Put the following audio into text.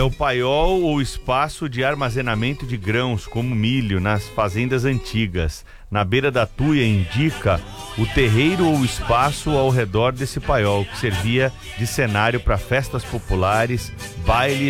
é o paiol ou espaço de armazenamento de grãos, como milho, nas fazendas antigas. Na beira da tuia indica o terreiro ou espaço ao redor desse paiol, que servia de cenário para festas populares, bailes